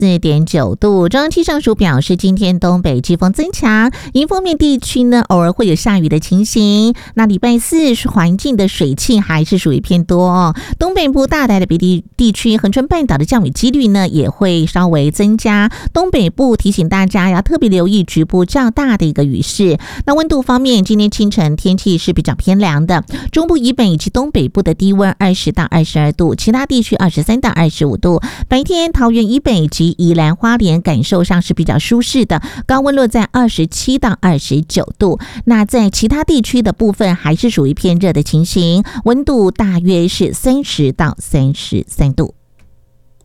34.9度。中央气象署表示，今天东北季风增强，迎风面地区呢偶尔会有下雨的情形。那礼拜四是环境的水汽还是属于偏多哦，东北部大台的北地区、恒春半岛的降雨几率呢也会稍微增加。东北部提醒大家要特别留意局部较大的一个雨势。那温度方面，今天清晨天气是比较偏凉的，中部以北以及东北部的低温20到22度，其他地区23到25度。白天桃园以北及宜兰花莲感受上是比较舒适的，高温落在27到29度。那在其他地区的部分还是属于偏热的情形，温度大约是30到33度。